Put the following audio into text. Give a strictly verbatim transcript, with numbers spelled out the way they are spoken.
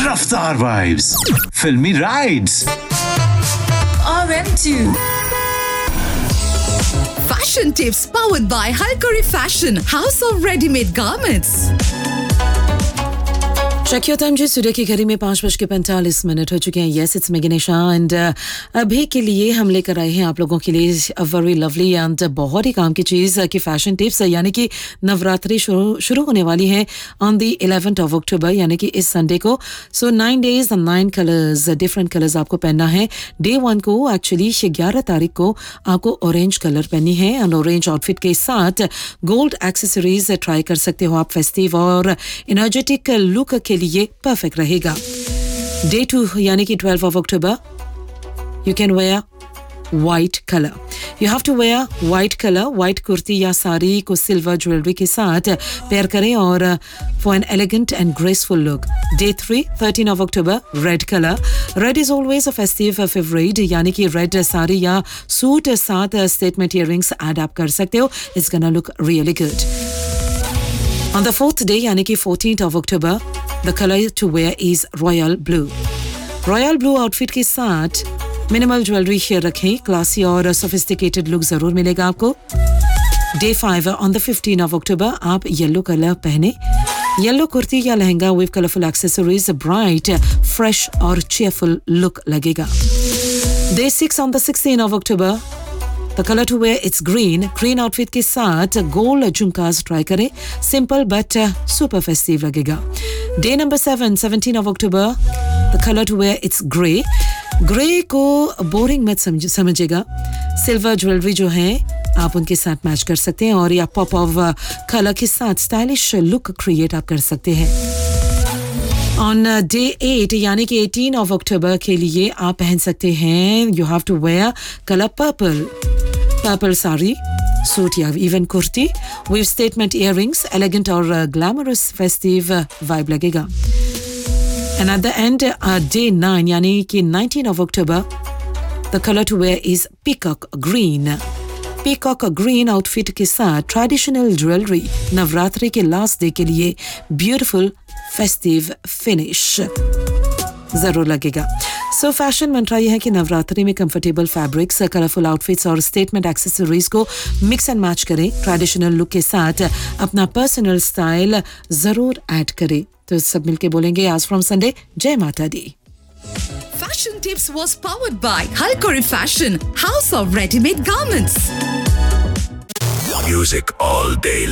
रफ्तार वाइब्स, फिल्मी rides, R M two. Fashion tips powered by Halkari Fashion, House of Ready-Made Garments. Check your time जी, सूर्य की घड़ी में पाँच बज के पैंतालीस मिनट हो चुके हैं. Yes, it's Megan Nisha and अभी के लिए हम लेकर आए हैं आप लोगों के लिए अ वेरी लवली एंड बहुत ही काम की चीज़ की फैशन टिप्स, यानी कि नवरात्रि शुरू शुरू होने वाली है on the eleventh of October, यानी कि इस संडे को. So nine days and nine colours, different colours आपको पहनना है. डे वन को एक्चुअली ग्यारह तारीख को आपको ऑरेंज कलर पहननी है एंड ऑरेंज आउटफिट के साथ गोल्ड एक्सेसरीज ट्राई कर सकते हो आप. फेस्टिव और एनर्जेटिक लुक के लिए परफेक्ट रहेगा. डे टू यानी कि twelve of October, you can wear white colour. You have to where white colour. White kurti या साड़ी को सिल्वर ज्वेलरी के साथ पेयर करें और for an elegant and graceful look. Day three thirteen of October, red colour. Red is always a festive favourite, यानी कि red sari या suit साथ स्टेटमेंट इयररिंग्स ऐड आप कर सकते हो. It's gonna look really good. On the fourth day यानी कि fourteenth of October, the color to wear is royal blue. Royal blue outfit के साथ मिनिमल ज्वेलरी शेयर रखें. क्लासी और सोफिस्टिकेटेड लुक जरूर मिलेगा आपको. Day five on the fifteen of October, आप येलो कलर पहने. येलो कुर्ती या lehenga with colourful accessories, bright, fresh और चेयरफुल लुक लगेगा. Day six on the sixteen of October, The color to wear it's green. Green outfit के साथ gold झुमकास try करें. Simple but super festive लगेगा. Day number seven seventeen of October, the color to wear it's grey. Grey को boring मत समझ समझेगा. Silver jewellery जो है आप उनके साथ मैच कर सकते हैं और या पॉप ऑफ कलर के साथ स्टाइलिश लुक क्रिएट आप कर सकते हैं. ऑन डे एट यानी कि एटीन ऑफ अक्टूबर के लिए आप पहन सकते हैं, you have to where colour purple. Purple sari, suit या even kurti with statement earrings, elegant और ग्लैमरस फेस्टिव वाइब लगेगा. And at the end day nine यानी कि nineteen of October, the colour to where is peacock green. Peacock green outfit के साथ traditional jewellery, Navratri के last day के लिए beautiful festive finish जरूर लगेगा. सो फैशन मंत्रा यह है कि नवरात्रि में कंफर्टेबल फैब्रिक्स, कलरफुल आउटफिट्स और स्टेटमेंट एक्सेसरीज को मिक्स एंड मैच करें. ट्रेडिशनल लुक के साथ अपना पर्सनल स्टाइल जरूर ऐड करें. तो सब मिलके बोलेंगे आज फ्रॉम संडे, जय माता दी. Fashion tips was powered by Halkari Fashion, House of Ready-Made Garments. Music all day